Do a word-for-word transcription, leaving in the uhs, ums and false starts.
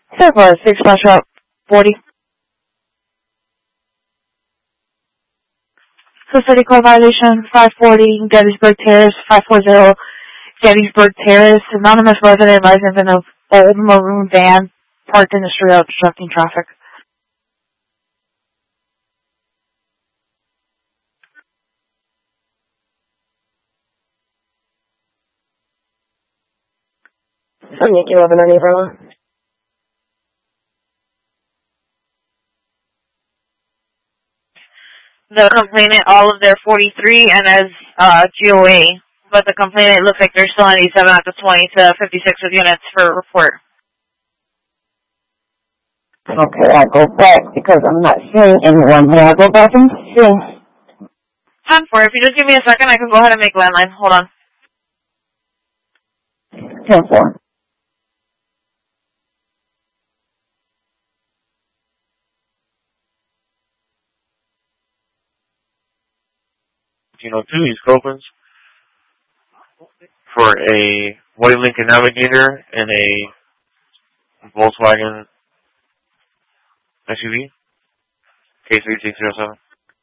seven four six, flash route forty. Facility code violation five forty, Gettysburg Terrace, five forty, Gettysburg Terrace. Anonymous resident license in an old maroon van parked in the street obstructing traffic. I'm Yankee eleven on Avril. The complainant, all of their forty-three, and as uh, G O A, but the complainant looks like they're still ninety-seven at the twenty to fifty-six with units for report. Okay, I'll go back because I'm not seeing anyone here. I'll go back and see. ten four, if you just give me a second, I can go ahead and make landline. Hold on. ten four. You know, two East Copans for a white Lincoln Navigator and a Volkswagen S U V, K three six zero seven.